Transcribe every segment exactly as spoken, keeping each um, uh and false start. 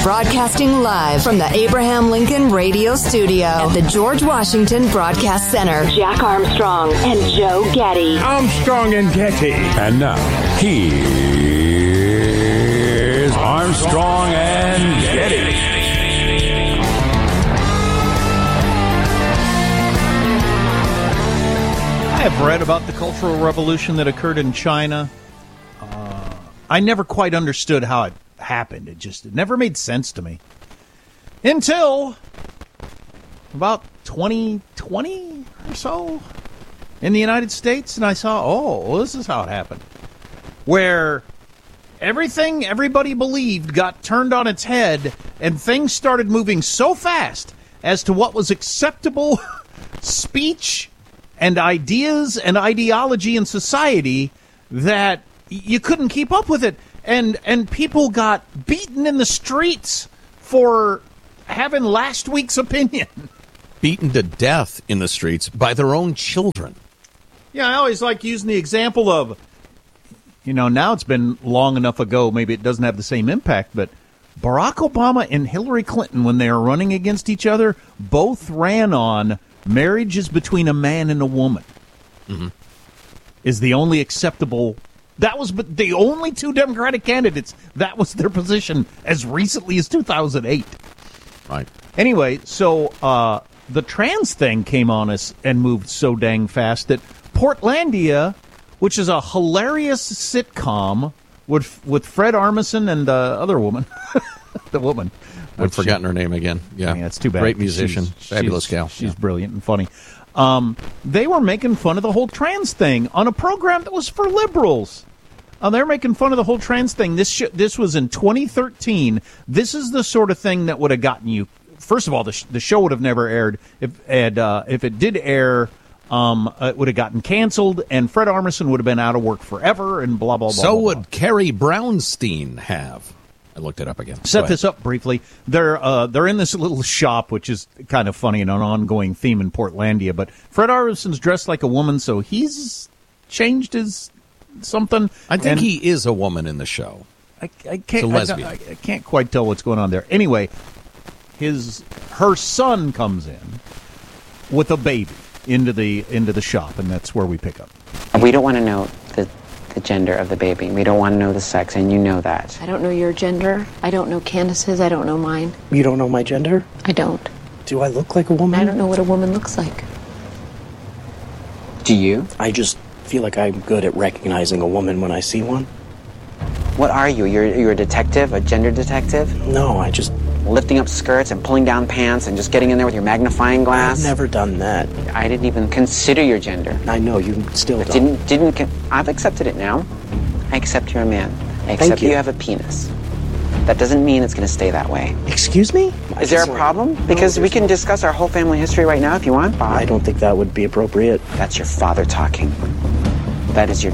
Broadcasting live from the Abraham Lincoln Radio Studio at the George Washington Broadcast Center. Jack Armstrong and Joe Getty. Armstrong and Getty. And now, here's Armstrong and Getty. I have read about the Cultural Revolution that occurred in China. Uh, I never quite understood how it happened. It just it never made sense to me until about twenty twenty or so in the United States, and I saw, oh, well, this is how it happened, where everything everybody believed got turned on its head, and things started moving so fast as to what was acceptable speech and ideas and ideology in society that you couldn't keep up with it. And and people got beaten in the streets for having last week's opinion. Beaten to death in the streets by their own children. Yeah, I always like using the example of, you know, now it's been long enough ago, maybe it doesn't have the same impact, but Barack Obama and Hillary Clinton, when they were running against each other, both ran on marriage is between a man and a woman. Mm-hmm. Is the only acceptable. That was the only two Democratic candidates. That was their position as recently as two thousand eight. Right. Anyway, so uh, the trans thing came on us and moved so dang fast that Portlandia, which is a hilarious sitcom with with Fred Armisen and the other woman, the woman. I've forgotten she, her name again. Yeah, yeah, it's too bad. Great musician, she's, fabulous she's, gal. She's yeah. brilliant and funny. Um, they were making fun of the whole trans thing on a program that was for liberals. Uh, they're making fun of the whole trans thing. This sh- this was in twenty thirteen. This is the sort of thing that would have gotten you. First of all, the, sh- the show would have never aired. If and, uh, if it did air, um, it would have gotten canceled, and Fred Armisen would have been out of work forever, and blah, blah, blah. So blah, would blah. Carrie Brownstein have. I looked it up again. Set this up briefly. They're uh, they're in this little shop, which is kind of funny and an ongoing theme in Portlandia. But Fred Armisen's dressed like a woman, so he's changed his something. I think and he is a woman in the show. I, I can't. a lesbian. I, I, I can't quite tell what's going on there. Anyway, his her son comes in with a baby into the into the shop, and that's where we pick up. We don't want to know the. the gender of the baby. We don't want to know the sex, and you know that. I don't know your gender. I don't know Candace's. I don't know mine. You don't know my gender? I don't. Do I look like a woman? I don't know what a woman looks like. Do you? I just feel like I'm good at recognizing a woman when I see one. What are you? You're, you're a detective? A gender detective? No, I just... Lifting up skirts and pulling down pants and just getting in there with your magnifying glass? I've never done that. I didn't even consider your gender. I know, you still I don't. didn't, didn't, con- I've accepted it now. I accept you're a man. I accept Thank you. you have a penis. That doesn't mean it's going to stay that way. Excuse me? Is there a problem? Because no, we can no. discuss our whole family history right now if you want. I don't think that would be appropriate. That's your father talking. That is your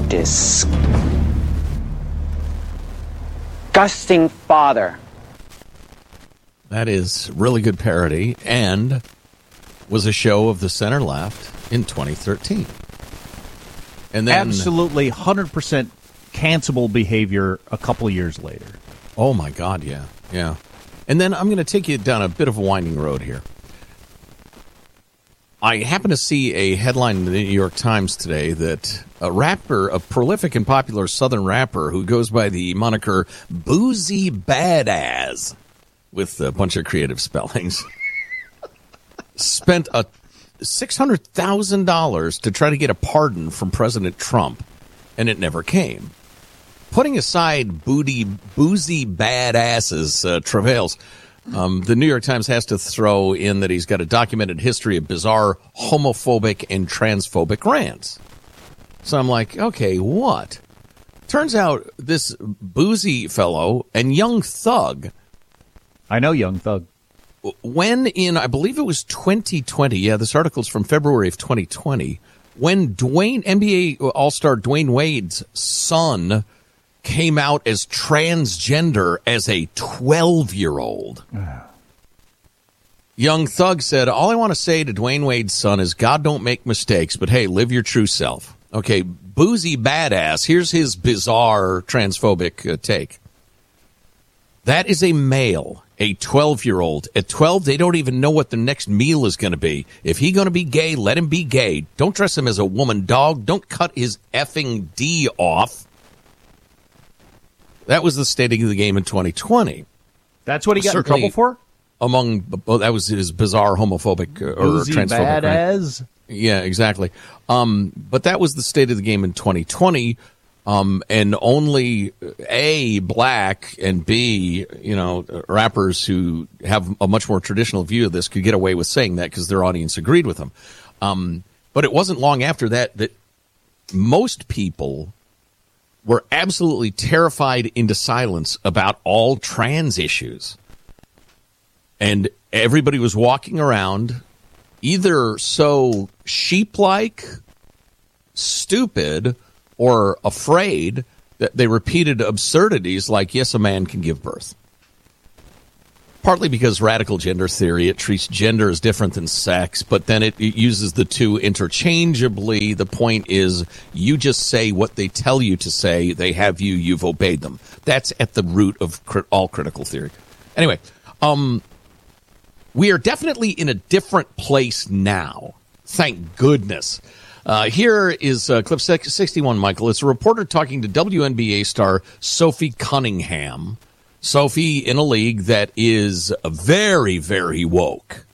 disgusting father. That is really good parody, and was a show of the center left in twenty thirteen. And then, absolutely one hundred percent cancelable behavior a couple of years later. Oh my God, yeah, yeah. And then I'm going to take you down a bit of a winding road here. I happen to see a headline in the New York Times today that a rapper, a prolific and popular Southern rapper who goes by the moniker Boozy Badass, with a bunch of creative spellings, spent a six hundred thousand dollars to try to get a pardon from President Trump, and it never came. Putting aside booty, boozy badasses uh, travails, um, the New York Times has to throw in that he's got a documented history of bizarre homophobic and transphobic rants. So I'm like, okay, what? Turns out this boozy fellow and Young Thug, I know Young Thug. when in, I believe it was twenty twenty, yeah, this article's from February of twenty twenty, when Dwayne, N B A All-Star Dwayne Wade's son came out as transgender as a twelve-year-old. Young Thug said, all I want to say to Dwayne Wade's son is God don't make mistakes, but hey, live your true self. Okay, Boozy Badass, here's his bizarre transphobic uh, take. That is a male, a twelve-year-old. At twelve, they don't even know what the next meal is going to be. If he's going to be gay, let him be gay. Don't dress him as a woman dog. Don't cut his effing D off. That was the state of the game in twenty twenty. That's what he got Certainly, in trouble for? Among, well, that was his bizarre homophobic uh, or Boozy transphobic. badass? Right? Yeah, exactly. Um, but that was the state of the game in twenty twenty. Um, and only A, black, and B, you know, rappers who have a much more traditional view of this could get away with saying that because their audience agreed with them. Um, but it wasn't long after that that most people were absolutely terrified into silence about all trans issues. And everybody was walking around either so sheep-like, stupid, or afraid that they repeated absurdities like, yes, a man can give birth. Partly because radical gender theory, it treats gender as different than sex, but then it, it uses the two interchangeably. The point is, you just say what they tell you to say. They have you, you've obeyed them. That's at the root of crit- all critical theory. Anyway, um, we are definitely in a different place now. Thank goodness. Uh, here is uh, clip sixty-one, Michael. It's a reporter talking to W N B A star Sophie Cunningham. Sophie in a league that is very, very woke.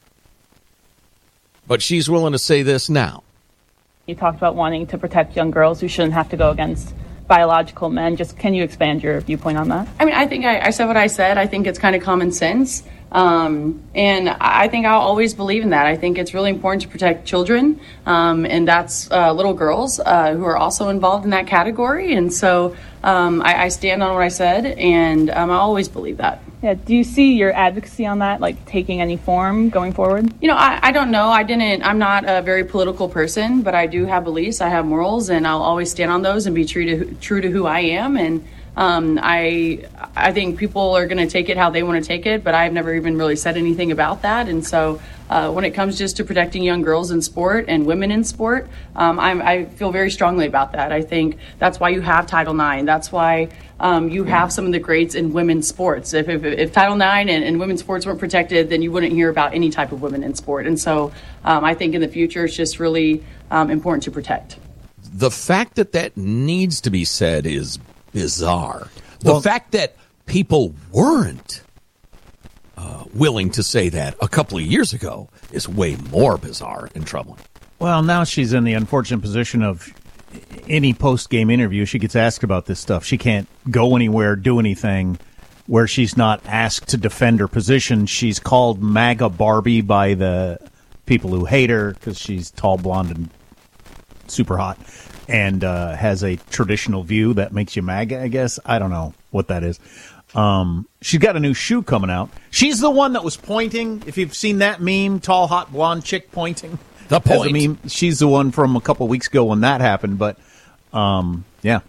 But she's willing to say this now. You talked about wanting to protect young girls who shouldn't have to go against biological men. Just can you expand your viewpoint on that? I mean, I think I, I said what I said. I think it's kind of common sense. Um, and I think I'll always believe in that. I think it's really important to protect children, um, and that's uh, little girls uh, who are also involved in that category. And so um, I, I stand on what I said, and um, I always believe that. Yeah. Do you see your advocacy on that, like, taking any form going forward? You know, I, I don't know. I didn't, I'm not a very political person, but I do have beliefs. I have morals, and I'll always stand on those and be true to, true to who I am. And Um, I I think people are going to take it how they want to take it, but I've never even really said anything about that. And so uh, when it comes just to protecting young girls in sport and women in sport, um, I'm, I feel very strongly about that. I think that's why you have Title nine. That's why um, you have some of the greats in women's sports. If, if, if Title nine and, and women's sports weren't protected, then you wouldn't hear about any type of women in sport. And so um, I think in the future it's just really um, important to protect. The fact that that needs to be said is bizarre. The Well, fact that people weren't uh, willing to say that a couple of years ago is way more bizarre and troubling. Well, now she's in the unfortunate position of any post-game interview, she gets asked about this stuff. She can't go anywhere, do anything where she's not asked to defend her position. She's called MAGA Barbie by the people who hate her because she's tall, blonde, and super hot. And uh, has a traditional view that makes you MAGA, I guess. I don't know what that is. Um, she's got a new shoe coming out. She's the one that was pointing. If you've seen that meme, tall, hot, blonde chick pointing. The point. I mean, she's the one from a couple weeks ago when that happened. But, um, yeah.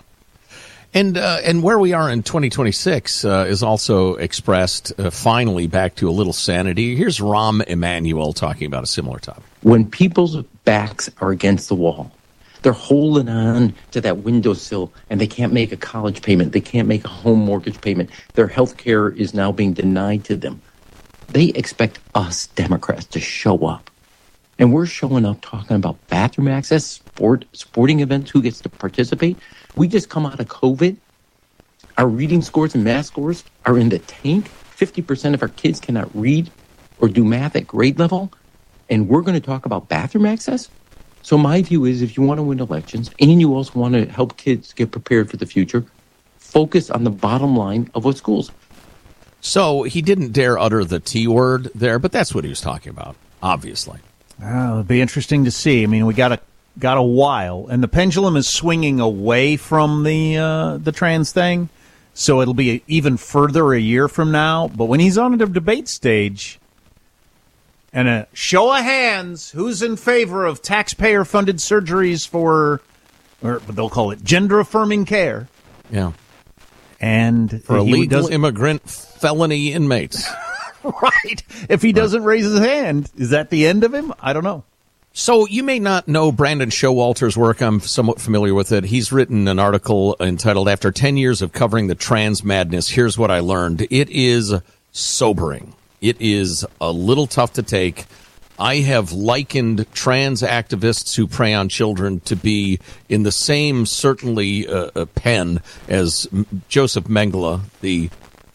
And uh, and where we are in twenty twenty-six uh, is also expressed uh, finally back to a little sanity. Here's Rahm Emanuel talking about a similar topic. When people's backs are against the wall, they're holding on to that windowsill, and they can't make a college payment. They can't make a home mortgage payment. Their health care is now being denied to them. They expect us, Democrats, to show up. And we're showing up talking about bathroom access, sport, sporting events, who gets to participate. We just come out of COVID. Our reading scores and math scores are in the tank. fifty percent of our kids cannot read or do math at grade level. And we're going to talk about bathroom access? So my view is, if you want to win elections and you also want to help kids get prepared for the future, focus on the bottom line of what schools. So he didn't dare utter the T word there, but that's what he was talking about, obviously. Oh, it'll be interesting to see. I mean, we got a got a while, and the pendulum is swinging away from the uh, the trans thing, so it'll be even further a year from now. But when he's on the debate stage, and a show of hands, who's in favor of taxpayer-funded surgeries for, or they'll call it gender-affirming care? Yeah. And for he illegal does, immigrant felony inmates. right. If he doesn't raise his hand, is that the end of him? I don't know. So you may not know Brandon Showalter's work. I'm somewhat familiar with it. He's written an article entitled, After ten years of Covering the Trans Madness, Here's What I Learned. It is sobering. It is a little tough to take. I have likened trans activists who prey on children to be in the same, certainly, uh, pen as Joseph Mengele, the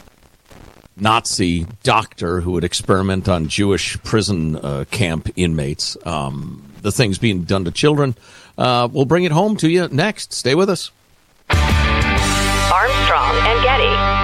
Nazi doctor who would experiment on Jewish prison uh, camp inmates. Um, the things being done to children. Uh, we'll bring it home to you next. Stay with us. Armstrong and Getty.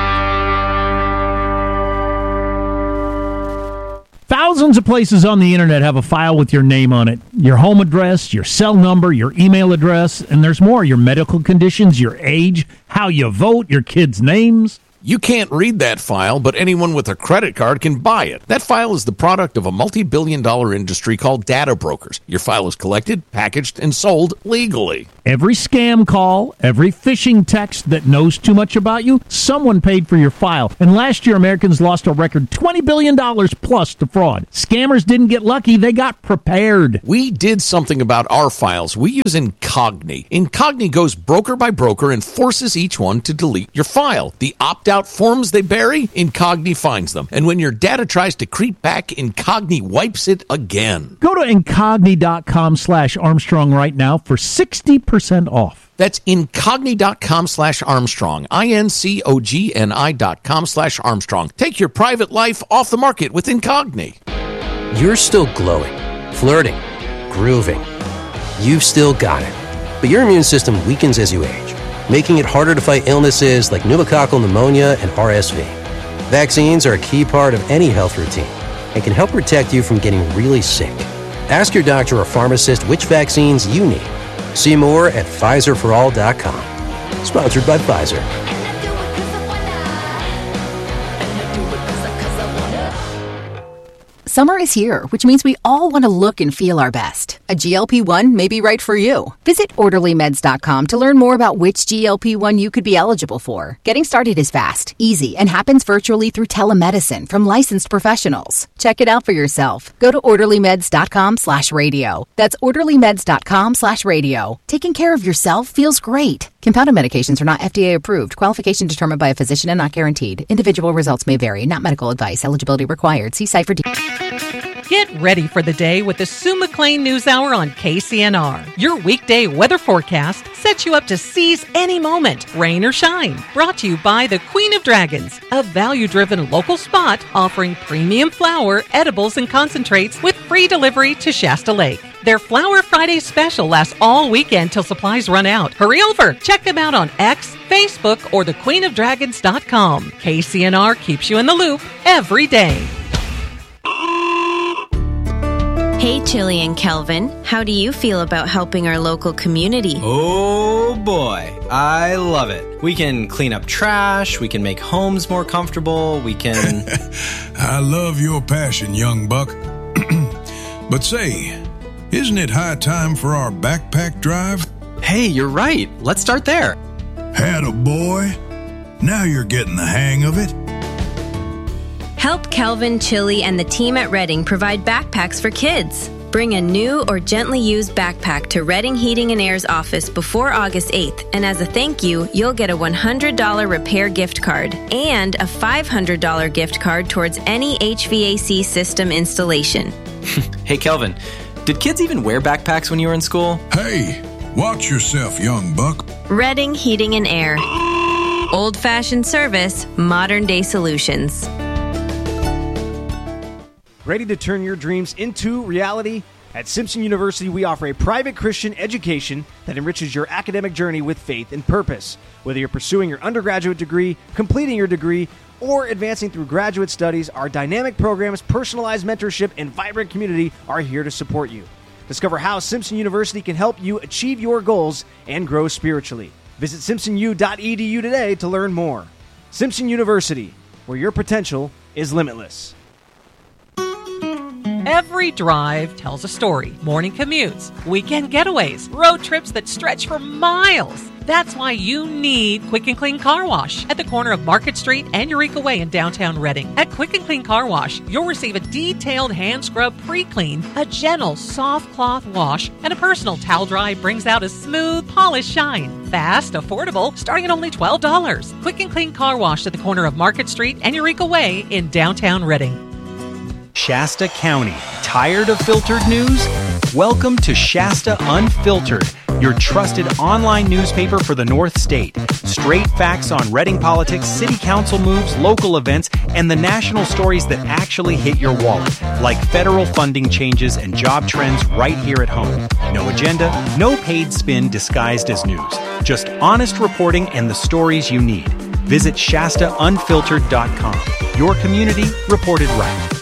Thousands of places on the internet have a file with your name on it, your home address, your cell number, your email address, and there's more, your medical conditions, your age, how you vote, your kids' names. You can't read that file, but anyone with a credit card can buy it. That file is the product of a multi-billion dollar industry called data brokers. Your file is collected, packaged, and sold legally. Every scam call, every phishing text that knows too much about you, someone paid for your file. And last year, Americans lost a record twenty billion dollars plus to fraud. Scammers didn't get lucky, they got prepared. We did something about our files. We use Incogni. Incogni goes broker by broker and forces each one to delete your file. The opt-out forms they bury, Incogni finds them. And when your data tries to creep back, Incogni wipes it again. Go to Incogni.com slash Armstrong right now for sixty percent off. That's Incogni.com slash Armstrong. I-N-C-O-G-N-I dot com slash Armstrong. Take your private life off the market with Incogni. You're still glowing, flirting, grooving. You've still got it. But your immune system weakens as you age, making it harder to fight illnesses like pneumococcal pneumonia and R S V. Vaccines are a key part of any health routine and can help protect you from getting really sick. Ask your doctor or pharmacist which vaccines you need. See more at Pfizer for all dot com. Sponsored by Pfizer. Summer is here, which means we all want to look and feel our best. A G L P one may be right for you. Visit orderly meds dot com to learn more about which G L P one you could be eligible for. Getting started is fast, easy, and happens virtually through telemedicine from licensed professionals. Check it out for yourself. Go to orderly meds dot com slash radio. That's orderly meds dot com slash radio. Taking care of yourself feels great. Compounded medications are not F D A approved. Qualification determined by a physician and not guaranteed. Individual results may vary. Not medical advice. Eligibility required. See site for details. Get ready for the day with the Sue McLean News Hour on K C N R. Your weekday weather forecast sets you up to seize any moment, rain or shine. Brought to you by the Queen of Dragons, a value-driven local spot offering premium flour, edibles, and concentrates with free delivery to Shasta Lake. Their Flower Friday special lasts all weekend till supplies run out. Hurry over. Check them out on X, Facebook, or the queen of dragons dot com. K C N R keeps you in the loop every day. Hey, Chili and Kelvin, how do you feel about helping our local community? Oh boy, I love it. We can clean up trash, we can make homes more comfortable, we can... I love your passion, young buck. But say, isn't it high time for our backpack drive? Hey, you're right. Let's start there. Atta boy. Now you're getting the hang of it. Help Kelvin, Chili, and the team at Redding provide backpacks for kids. Bring a new or gently used backpack to Redding Heating and Air's office before August eighth, and as a thank you, you'll get a one hundred dollars repair gift card and a five hundred dollars gift card towards any H V A C system installation. Hey, Kelvin, did kids even wear backpacks when you were in school? Hey, watch yourself, young buck. Redding Heating and Air. Old-fashioned service, modern-day solutions. Ready to turn your dreams into reality? At Simpson University, we offer a private Christian education that enriches your academic journey with faith and purpose. Whether you're pursuing your undergraduate degree, completing your degree, or advancing through graduate studies, our dynamic programs, personalized mentorship, and vibrant community are here to support you. Discover how Simpson University can help you achieve your goals and grow spiritually. Visit simpson u dot e d u today to learn more. Simpson University, where your potential is limitless. Every drive tells a story. Morning commutes, weekend getaways, road trips that stretch for miles. That's why you need Quick and Clean Car Wash at the corner of Market Street and Eureka Way in downtown Reading. At Quick and Clean Car Wash, you'll receive a detailed hand scrub pre-clean, a gentle soft cloth wash, and a personal towel dry brings out a smooth, polished shine. Fast, affordable, starting at only twelve dollars. Quick and Clean Car Wash at the corner of Market Street and Eureka Way in downtown Reading. Shasta County. Tired of filtered news? Welcome to Shasta Unfiltered, your trusted online newspaper for the North State. Straight facts on Reading politics, city council moves, local events, and the national stories that actually hit your wallet, like federal funding changes and job trends right here at home. No agenda, no paid spin disguised as news. Just honest reporting and the stories you need. Visit Shasta Unfiltered dot com. Your community reported right.